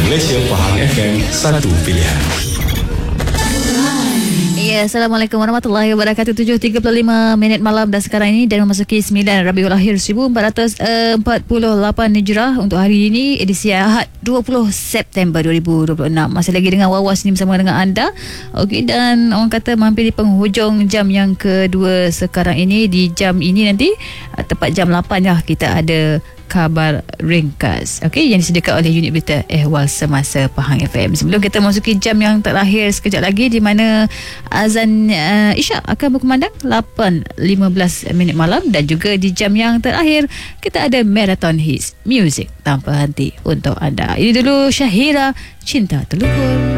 Malaysia, Pahang FM, satu pilihan. Ya, Assalamualaikum warahmatullahi wabarakatuh. 7.35 minit malam dan sekarang ini dan memasuki 9 Rabiul Akhir 1448 Hijrah untuk hari ini, edisi Ahad 20 September 2026. Masih lagi dengan Wawas ni bersama dengan anda. Okey, dan orang kata mampir di penghujung jam yang kedua sekarang ini. Di jam ini nanti tepat jam 8 lah kita ada khabar ringkas, okey, yang disediakan oleh unit berita Ehwal Semasa Pahang FM. Sebelum kita masuki jam yang terakhir sekejap lagi, di mana azan Isyak akan berkumandang 8.15 minit malam, dan juga di jam yang terakhir kita ada Marathon Hits Music tanpa henti untuk anda. Ini dulu Syahira, Cinta Terluhur.